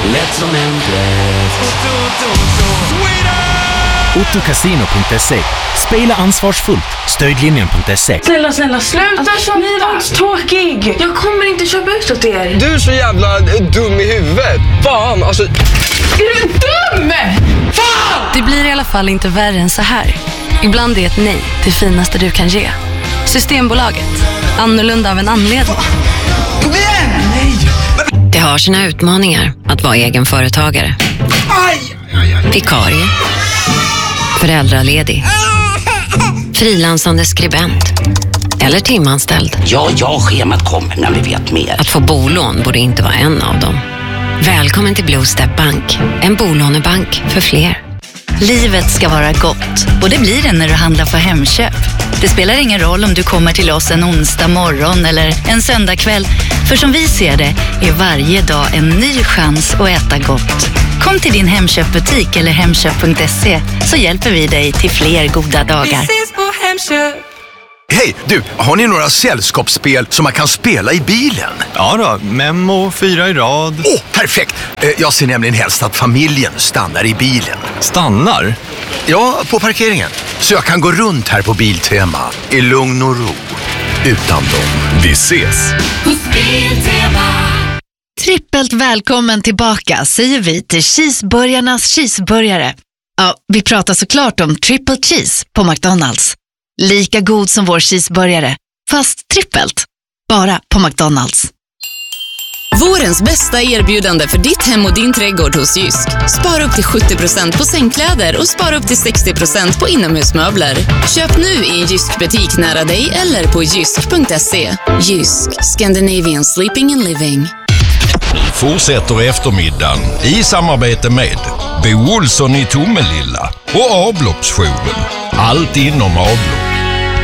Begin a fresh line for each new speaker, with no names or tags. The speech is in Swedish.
lätt som en plätt.
Ottokasino.se. Spela ansvarsfullt. Stödlinjen.se.
Snälla, sluta så tråkig. Jag kommer inte köpa ut åt er.
Du är så jävla dum i huvudet. Fan, alltså...
Är du dum? Fan!
Det blir i alla fall inte värre än så här. Ibland är ett nej det finaste du kan ge. Systembolaget. Annorlunda av en anledning.
Kom igen! Nej!
Det har sina utmaningar att vara egen företagare.
Aj!
Vikarie. Föräldraledig. Frilansande skribent. Eller timanställd.
Ja, schemat kommer när vi vet mer.
Att få bolån borde inte vara en av dem. Välkommen till Blue Step Bank. En bolånebank för fler.
Livet ska vara gott. Och det blir det när du handlar på Hemköp. Det spelar ingen roll om du kommer till oss en onsdag morgon eller en söndag kväll. För som vi ser det är varje dag en ny chans att äta gott. Kom till din Hemköpbutik eller hemköp.se så hjälper vi dig till fler goda dagar.
Vi ses på Hemköp.
Hej, du, har ni några sällskapsspel som man kan spela i bilen?
Ja då, Memo, 4 i rad.
Perfekt! Jag ser nämligen helst att familjen stannar i bilen.
Stannar?
Ja, på parkeringen. Så jag kan gå runt här på Biltema i lugn och ro. Utan dem.
Vi ses!
Trippelt välkommen tillbaka säger vi till Cheeseburgarnas cheeseburgare. Ja, vi pratar såklart om triple cheese på McDonald's. Lika god som vår cheeseburgare, fast trippelt. Bara på McDonald's.
Vårens bästa erbjudande för ditt hem och din trädgård hos Jysk. Spara upp till 70% på sängkläder och spara upp till 60% på inomhusmöbler. Köp nu i en Jysk-butik nära dig eller på jysk.se. Jysk, Scandinavian Sleeping and Living.
Fortsätter eftermiddagen i samarbete med Bo Olsson i Tomelilla och avloppsjouren. Allt inom avlopp.